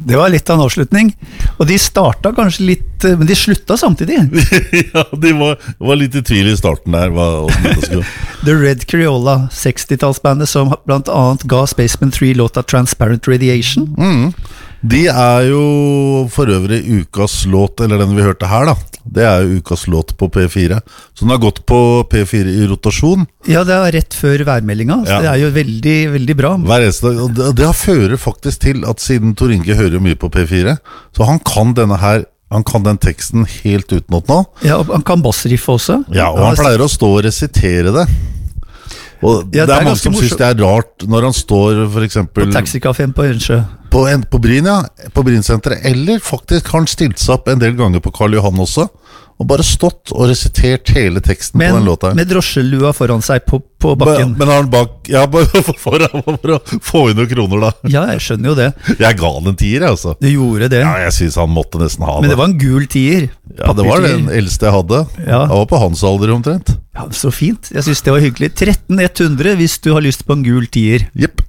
Det var litt av en avslutning. Og de startet kanskje litt, men de sluttet samtidig. Ja, de var litt i tvil i starten der hvordan dette skulle. The Red Crayola, 60-tallsbandet som blant annet ga Spaceman 3 låta Transparent Radiation. De jo for øvrig ukas låt, eller den vi hørte her da. Det jo ukas låt på P4. Så den har gått på P4 i rotasjon. Ja, det rett før værmeldinga. Så det jo veldig, veldig bra. Hver eneste dag. Og det fører faktisk til at siden Tor Inge hører mye på P4, så han kan denne her. Han kan den teksten helt utenat nå. Ja, og han kan bassriff også. Ja, og han pleier å stå og resitere det. Og det mange som synes det rart når han står for eksempel på taxikaféen på Ønsjø på Bryn, på Brynsenteret, eller faktisk har han stilt seg opp en del ganger på Karl Johan også og bare stått og resitert hele teksten på den låta med drosjelua foran seg på bakken. Men har han bak, ja, bare for å få inn noen kroner da. Ja, jeg skjønner jo det. Jeg ga han en 10, altså. Du gjorde det. Ja, jeg synes han måtte nesten ha det. Men det var en gul 10. Ja, det var den eldste jeg hadde. Ja. Jeg var på hans alder omtrent. Ja, så fint. Jeg synes det var hyggelig. 13 100 hvis du har lyst på en gul 10. Jepp.